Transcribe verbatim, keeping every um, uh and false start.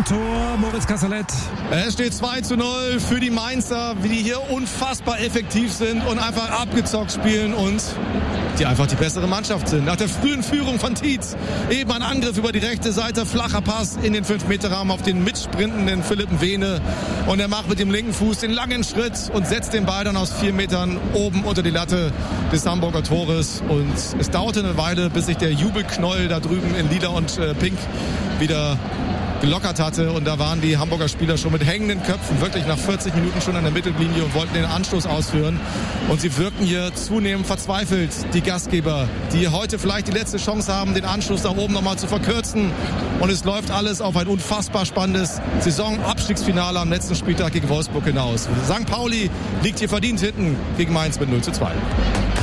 am Tor Moritz Kasserlet. Es steht zwei zu null für die Mainzer, wie die hier unfassbar effektiv sind und einfach abgezockt spielen und die einfach die bessere Mannschaft sind. Nach der frühen Führung von Tietz eben ein Angriff über die rechte Seite, flacher Pass in den fünf Meter Rahmen auf den mitsprintenden Philipp Mwene und er macht mit dem linken Fuß den langen Schritt und setzt den Ball dann aus vier Metern oben unter die Latte des Hamburger Tores und es dauerte eine Weile, bis sich der Jubelknäuel da drüben in Lila und äh, Pink wieder gelockert hatte und da waren die Hamburger Spieler schon mit hängenden Köpfen wirklich nach vierzig Minuten schon an der Mittellinie und wollten den Anstoß ausführen und sie wirken hier zunehmend verzweifelt, die Gastgeber, die heute vielleicht die letzte Chance haben, den Anschluss da oben nochmal zu verkürzen und es läuft alles auf ein unfassbar spannendes Saisonabstiegsfinale am letzten Spieltag gegen Wolfsburg hinaus. Sankt Pauli liegt hier verdient hinten gegen Mainz mit null zu zwei.